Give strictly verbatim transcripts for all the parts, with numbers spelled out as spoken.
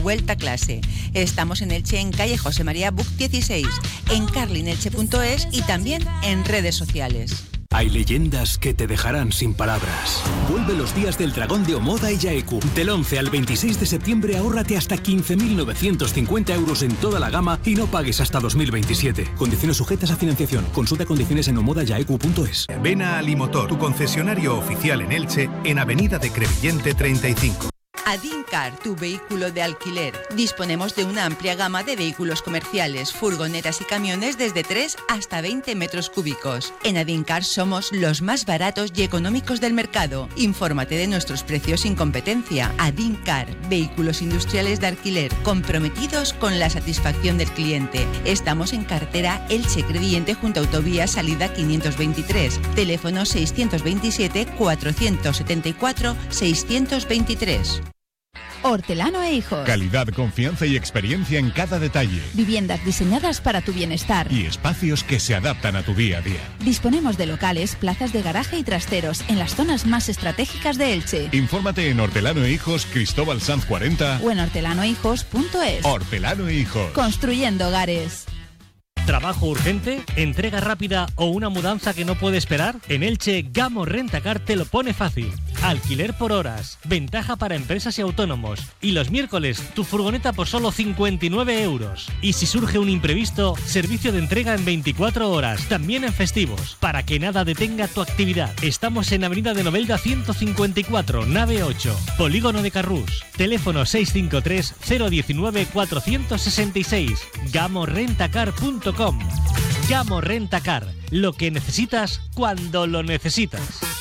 vuelta a clase. Estamos en Elche, en calle José María Buc dieciséis, en carlinelche punto es y también en redes sociales. Hay leyendas que te dejarán sin palabras. Vuelve los días del dragón de Omoda y Yaeku. Del once al veintiséis de septiembre ahórrate hasta quince mil novecientos cincuenta euros en toda la gama y no pagues hasta dos mil veintisiete. Condiciones sujetas a financiación. Consulta condiciones en omoda yaeku punto es. Ven a Alimotor, tu concesionario oficial en Elche, en Avenida de Crevillente treinta y cinco. Adincar, tu vehículo de alquiler. Disponemos de una amplia gama de vehículos comerciales, furgonetas y camiones desde tres hasta veinte metros cúbicos. En Adincar somos los más baratos y económicos del mercado. Infórmate de nuestros precios sin competencia. Adincar, vehículos industriales de alquiler, comprometidos con la satisfacción del cliente. Estamos en carretera Elche Crevillente junto a autovía salida quinientos veintitrés. Teléfono seiscientos veintisiete, cuatrocientos setenta y cuatro, seiscientos veintitrés. Hortelano e Hijos. Calidad, confianza y experiencia en cada detalle. Viviendas diseñadas para tu bienestar. Y espacios que se adaptan a tu día a día. Disponemos de locales, plazas de garaje y trasteros en las zonas más estratégicas de Elche. Infórmate en Hortelano e Hijos, Cristóbal Sanz cuarenta o en hortelano e hijos punto es. Hortelano e Hijos. Construyendo hogares. ¿Trabajo urgente? ¿Entrega rápida o una mudanza que no puede esperar? En Elche, Gamo Rentacar te lo pone fácil. Alquiler por horas, ventaja para empresas y autónomos. Y los miércoles, tu furgoneta por solo cincuenta y nueve euros. Y si surge un imprevisto, servicio de entrega en veinticuatro horas, también en festivos, para que nada detenga tu actividad. Estamos en Avenida de Novelda ciento cincuenta y cuatro, nave ocho, Polígono de Carrús. Teléfono seis cinco tres, cero uno nueve, cuatro seis seis. gamo rentacar punto com. Gamo Rentacar, lo que necesitas cuando lo necesitas.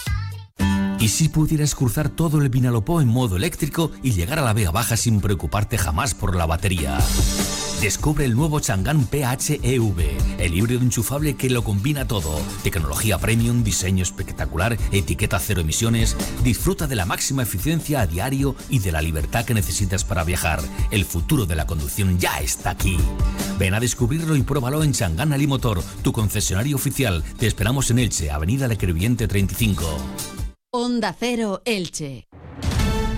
¿Y si pudieras cruzar todo el Vinalopó en modo eléctrico y llegar a la Vega Baja sin preocuparte jamás por la batería? Descubre el nuevo Chang'an P H E V, el híbrido enchufable que lo combina todo. Tecnología premium, diseño espectacular, etiqueta cero emisiones. Disfruta de la máxima eficiencia a diario y de la libertad que necesitas para viajar. El futuro de la conducción ya está aquí. Ven a descubrirlo y pruébalo en Chang'an Alimotor, tu concesionario oficial. Te esperamos en Elche, Avenida de Crevillente treinta y cinco. Onda Cero Elche.